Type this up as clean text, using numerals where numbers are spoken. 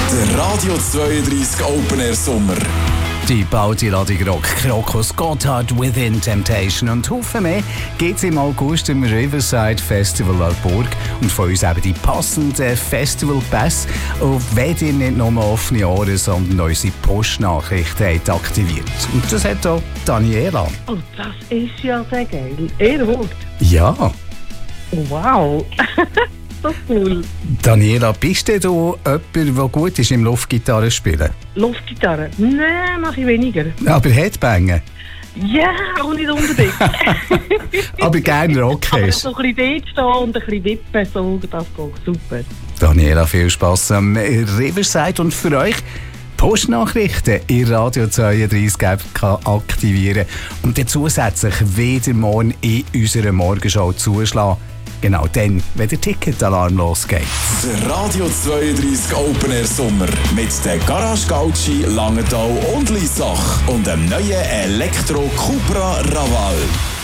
Der Radio 32 Open Air Sommer. Die Bauti-Ladung Rock, Krokus, Gotthard, Within Temptation und Haufen mehr geht's im August im Riverside Festival Alburg und von uns eben die passenden Festival-Pass. Und wenn ihr nicht nur offene Ohren, sondern unsere Postnachrichten habt aktiviert. Und das hat auch Daniela. Oh, das ist ja sehr geil. Ehrenwort. Ja. Wow. So cool. Daniela, bist du jemand, der gut ist im Luftgitarre spielen? Luftgitarre? Nein, mache ich weniger. Aber Headbangen? Ja, auch nicht unbedingt. Aber gerne Aber Rockers. so ein bisschen dort stehen und ein bisschen wippen, so, das geht super. Daniela, viel Spass am Riverside und für euch Postnachrichten in Radio 32 aktivieren und dann zusätzlich wieder morgen in unserer Morgenshow zuschlagen. Genau dann, wenn der Ticketalarm losgeht. Der Radio 32 Open Air Sommer mit der Garage Gauci, Langenthal und Liesach und dem neuen Elektro Cupra Raval.